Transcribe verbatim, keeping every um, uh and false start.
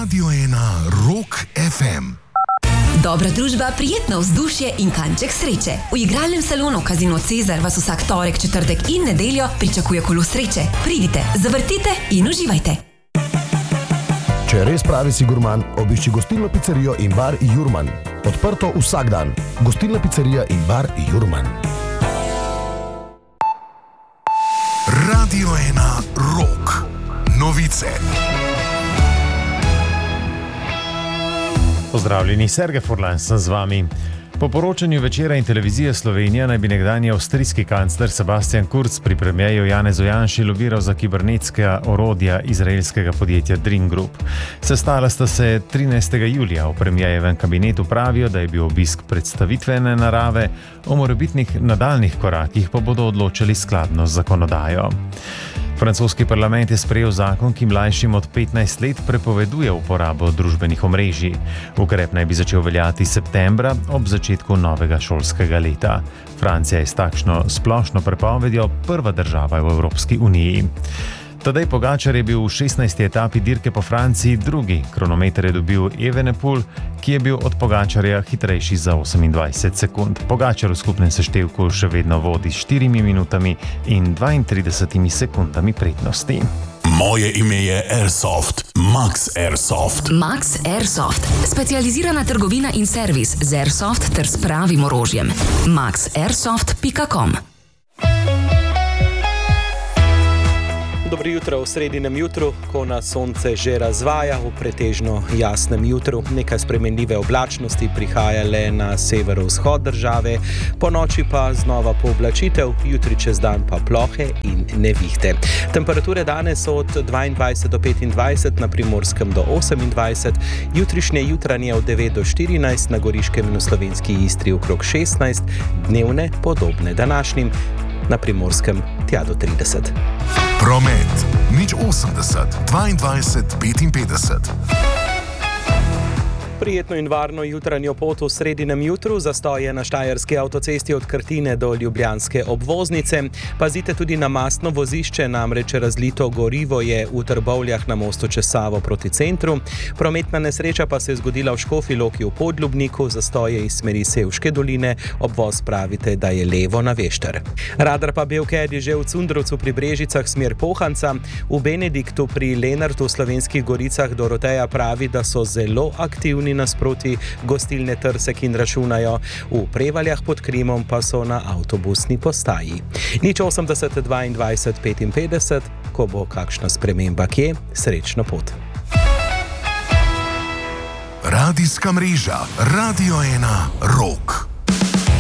Radio ena Rock ef em. Dobra družba, prijetno vzdušje in kanček sreče. V igralnem salonu Casino Cezar vas vsak torek, četrtek in nedeljo pričakuje kolo sreče. Pridite, zavrtite in uživajte. Če res pravi si gurman, obišči gostilno pizzerijo in bar Jurman. Odprto vsak dan. Gostilna pizzerija in bar Jurman. Radio ena Rock. Novice. Pozdravljeni, Sergej Furlan sem z vami. Po poročanju Večera in Televizije Slovenija naj bi nekdanji avstrijski kancler Sebastian Kurz pri premierju Janezu Janši lobiral za kibernetska orodja izraelskega podjetja Dream Group. Sestala sta se trinajstega julija. V premierjevem kabinetu pravijo, da je bil obisk predstavitvene narave, o morebitnih nadaljnih korakih pa bodo odločali skladno z zakonodajo. Francoski parlament je sprejel zakon, ki mlajšim od petnajst let prepoveduje uporabo družbenih omrežij. Ukrep naj bi začel veljati septembra ob začetku novega šolskega leta. Francija je s takšno splošno prepovedjo prva država v Evropski uniji. Tadej Pogačar je bil v šestnajsti etapi dirke po Franciji drugi. Kronometer je dobil Evenepoel, ki je bil od Pogačarja hitrejši za osemindvajset sekund. Pogačar v skupnem seštevku še vedno vodi s štirimi minutami in dvaintridesetimi sekundami prednosti. Moje ime je Airsoft, Max Airsoft. Max Airsoft, specializirana trgovina in servis z Airsoft ter s pravim orožjem. max airsoft pika com. Dobro jutro v sredinem jutru, ko nas sonce že razvaja v pretežno jasnem jutru. Nekaj spremenljive oblačnosti prihaja le na severovzhod države, po noči pa znova pooblačitev, jutri čez dan pa plohe in nevihte. Temperature danes so od dvaindvajset do petindvajset, na Primorskem do osemindvajset, jutrišnje jutranje od devet do štirinajst, na Goriškem in v slovenski Istri okrog šestnajst, dnevne podobne današnjim, na Primorskem tja do trideset. Promet. Nič osemdeset, dvaindvajset, petinpetdeset. Prijetno in varno jutranjo pot v sredinem jutru, zastoje na štajerski avtocesti od Krtine do ljubljanske obvoznice. Pazite tudi na mastno vozišče, namreč razlito gorivo je v Trbovljah na mostu čez Savo proti centru. Prometna nesreča pa se je zgodila v Škofji Loki v Podljubniku, zastoje iz smeri Sevške doline, obvoz pravite, da je levo na Vešter. Radar pa Belked je že v Cundrovcu pri Brežicah smer Pohanca, v Benediktu pri Lenartu v Slovenskih Goricah Doroteja pravi, da so zelo aktivni nasproti gostilne Trsek in računajo. V Prevaljah pod Krimom pa so na avtobusni postaji. Nič osemdeset, dvaindvajset, petinpetdeset, ko bo kakšna sprememba kje, srečno pot. Radijska mreža Radio ena Rock.